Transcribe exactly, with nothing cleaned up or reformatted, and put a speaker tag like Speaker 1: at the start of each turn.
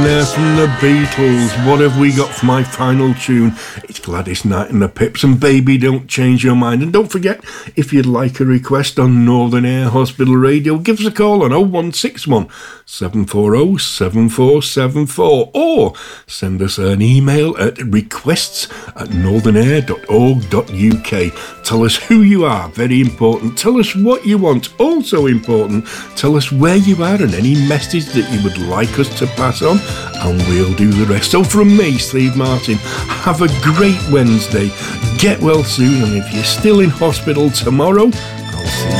Speaker 1: There from the Beatles. What have we got for my final tune? It's Gladys Knight and the Pips and Baby Don't Change Your Mind. And don't forget, if you'd like a request on Northern Air Hospital Radio, give us a call on oh one six one, seven four oh, seven four seven four or send us an email at requests at northernair dot org dot uk. Tell us who you are, very important. Tell us what you want, also important. Tell us where you are and any message that you would like us to pass on, and we'll do the rest. So from me, Steve Martin, have a great Wednesday. Get well soon, and if you're still in hospital tomorrow, I'll see you.